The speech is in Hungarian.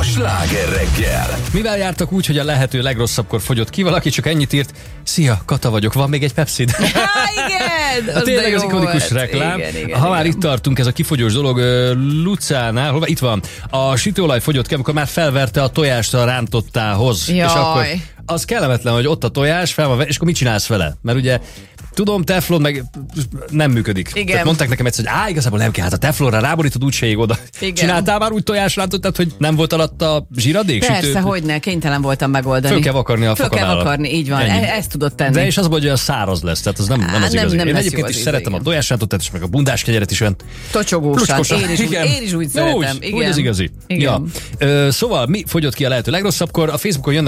Sláger reggel. Mivel jártak úgy, hogy a lehető legrosszabbkor fogyott ki, valaki csak ennyit írt: szia, Kata vagyok, van még egy Pepsid? Igen! Tényleg az ikonikus reklám. Ha már itt tartunk, ez a kifogyós dolog, Lucánál, hol van? Itt van. A sütőolaj fogyott ki, amikor már felverte a tojást a rántottához. Jaj. És akkor az kellemetlen, hogy ott a tojás, fel van, és akkor mit csinálsz vele? Mert ugye tudom, teflon meg nem működik. Igen. Tehát mondták nekem egyszer, hogy igazából nem kell, hát a teflonra ráborítod, úgyse ég oda. Igen. Csináltál már úgy tojásrántottát, hogy nem volt alatta zsíradék? Persze, hogyne, kénytelen voltam megoldani. Föl kell vakarni a Föl kell fakanálat. vakarni, így van. Ezt tudod tenni. De és az, hogy olyan száraz lesz, tehát az nem az igazi. nem Én lesz egyébként jó is az szeretem íze, a tojásrántottát, és meg a bundás kenyeret is olyan Tocsogósan. lucskosan. Én is úgy szeretem. Úgy az igazi. Igen. Ja. Szóval mi fogyott ki a lehető legrosszabbkor? A Facebookon jönnek